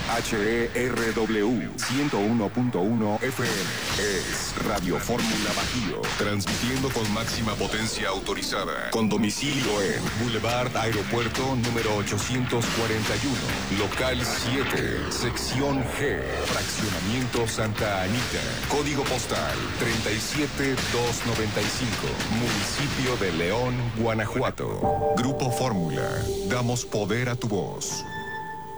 HERW 101.1 FM. Es Radio Fórmula Bajío. Transmitiendo con máxima potencia autorizada. Con domicilio en Boulevard Aeropuerto número 841. Local 7. Sección G. Fraccionamiento Santa Anita. Código postal 37295. Municipio de León, Guanajuato. Grupo Fórmula. Damos poder a tu voz.